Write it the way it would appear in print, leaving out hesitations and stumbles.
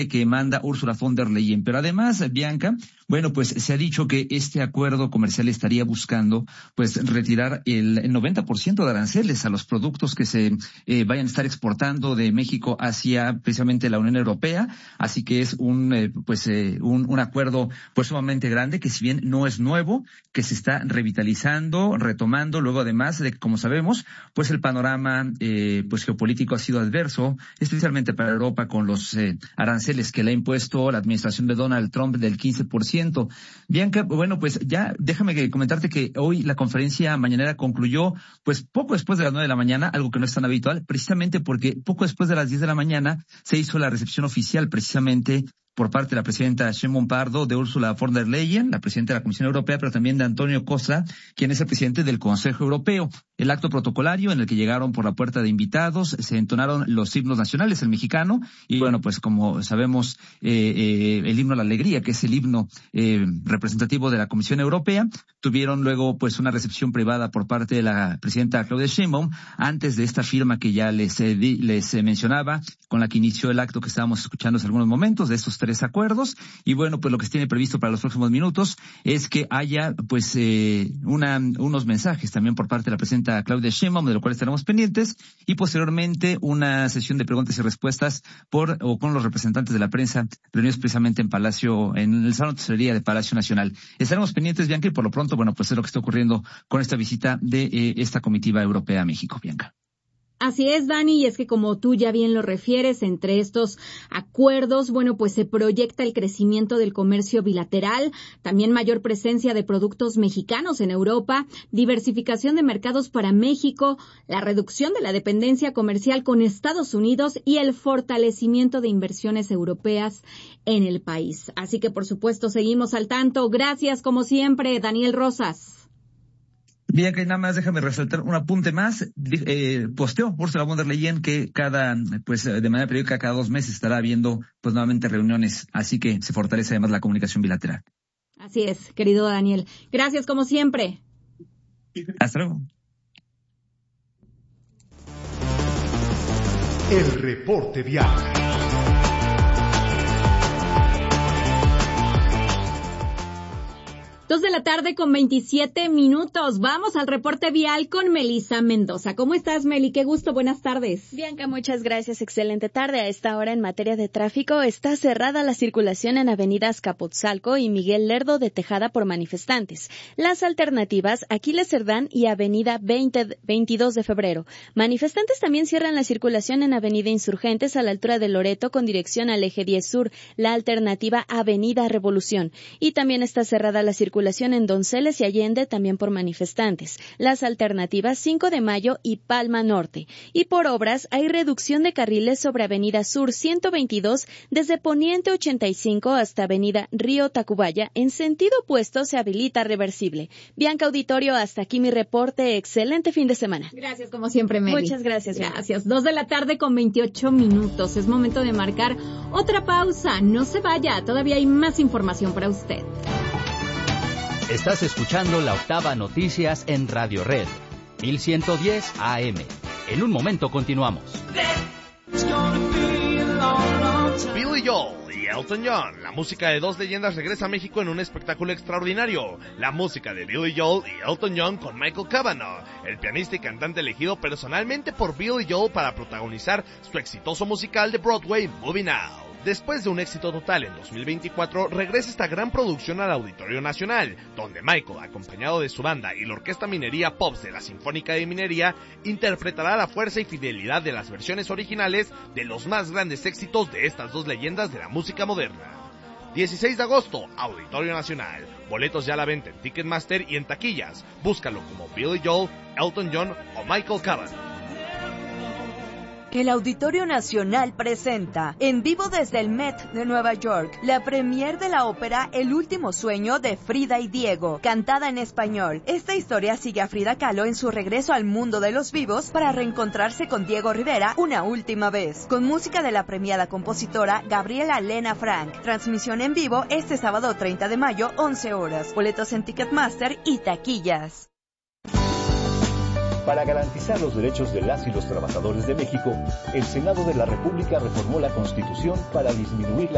que manda Ursula von der Leyen. Pero además, Bianca, bueno, pues se ha dicho que este acuerdo comercial estaría buscando pues retirar el 90% de aranceles a los productos que se vayan a estar exportando de México hacia precisamente la Unión Europea. Así que es un acuerdo pues sumamente grande, que si bien no es nuevo, que se está revitalizando, retomando, luego además de que, como sabemos, pues el panorama pues geopolítico ha sido adverso, especialmente para Europa, con los aranceles que le ha impuesto la administración de Donald Trump del 15%. Bianca, bueno, pues ya déjame comentarte que hoy la conferencia mañanera concluyó pues poco después de las 9 de la mañana, algo que no es tan habitual, precisamente porque poco después de las 10 de la mañana se hizo la recepción oficial precisamente por parte de la presidenta Sheinbaum Pardo, de Ursula von der Leyen, la presidenta de la Comisión Europea, pero también de Antonio Costa, quien es el presidente del Consejo Europeo. El acto protocolario en el que llegaron por la puerta de invitados, se entonaron los himnos nacionales, el mexicano, y bueno, pues como sabemos, el himno a la alegría, que es el himno representativo de la Comisión Europea. Tuvieron luego pues una recepción privada por parte de la presidenta Claudia Sheinbaum, antes de esta firma que ya les mencionaba, con la que inició el acto que estábamos escuchando hace algunos momentos, de estos 3 acuerdos. Y bueno, pues lo que se tiene previsto para los próximos minutos es que haya pues unos mensajes también por parte de la presidenta Claudia Sheinbaum, de lo cual estaremos pendientes, y posteriormente una sesión de preguntas y respuestas con los representantes de la prensa reunidos precisamente en el Salón de Tesorería de Palacio Nacional. Estaremos pendientes, Bianca, y por lo pronto, bueno, pues es lo que está ocurriendo con esta visita de esta comitiva europea a México, Bianca. Así es, Dani, y es que como tú ya bien lo refieres, entre estos acuerdos, bueno, pues se proyecta el crecimiento del comercio bilateral, también mayor presencia de productos mexicanos en Europa, diversificación de mercados para México, la reducción de la dependencia comercial con Estados Unidos y el fortalecimiento de inversiones europeas en el país. Así que, por supuesto, seguimos al tanto. Gracias, como siempre, Daniel Rosas. Bien, que nada más déjame resaltar un apunte más. Posteó Ursula von der Leyen que de manera periódica, cada 2 meses estará habiendo pues nuevamente reuniones, así que se fortalece además la comunicación bilateral. Así es, querido Daniel. Gracias como siempre. Hasta luego. El reporte vial. 2:27 p.m. Vamos al reporte vial con Melissa Mendoza. ¿Cómo estás, Meli? Qué gusto, buenas tardes. Bianca, muchas gracias. Excelente tarde. A esta hora, en materia de tráfico, está cerrada la circulación en avenidas Capotzalco y Miguel Lerdo de Tejada por manifestantes. Las alternativas, Aquiles Cerdán y avenida 22 de febrero. Manifestantes también cierran la circulación en avenida Insurgentes a la altura de Loreto con dirección al eje 10 Sur. La alternativa, avenida Revolución. Y también está cerrada la circulación en Donceles y Allende, también por manifestantes. Las alternativas 5 de Mayo y Palma Norte. Y por obras hay reducción de carriles sobre Avenida Sur 122 desde Poniente 85 hasta Avenida Río Tacubaya. En sentido opuesto se habilita reversible. Bianca, auditorio, hasta aquí mi reporte. Excelente fin de semana. Gracias como siempre, Meli. Muchas gracias. Gracias. 2:28 p.m. Es momento de marcar otra pausa. No se vaya, todavía hay más información para usted. Estás escuchando La Octava Noticias en Radio Red, 1110 AM. En un momento continuamos. Billy Joel y Elton John. La música de 2 leyendas regresa a México en un espectáculo extraordinario. La música de Billy Joel y Elton John con Michael Cavanagh, el pianista y cantante elegido personalmente por Billy Joel para protagonizar su exitoso musical de Broadway, Moving Out. Después de un éxito total en 2024, regresa esta gran producción al Auditorio Nacional, donde Michael, acompañado de su banda y la Orquesta Minería Pops de la Sinfónica de Minería, interpretará la fuerza y fidelidad de las versiones originales de los más grandes éxitos de estas 2 leyendas de la música moderna. 16 de agosto, Auditorio Nacional. Boletos ya a la venta en Ticketmaster y en taquillas. Búscalo como Billy Joel, Elton John o Michael Cavanagh. El Auditorio Nacional presenta, en vivo desde el Met de Nueva York, la premier de la ópera El último sueño de Frida y Diego, cantada en español. Esta historia sigue a Frida Kahlo en su regreso al mundo de los vivos para reencontrarse con Diego Rivera una última vez, con música de la premiada compositora Gabriela Lena Frank. Transmisión en vivo este sábado 30 de mayo, 11 horas. Boletos en Ticketmaster y taquillas. Para garantizar los derechos de las y los trabajadores de México, el Senado de la República reformó la Constitución para disminuir la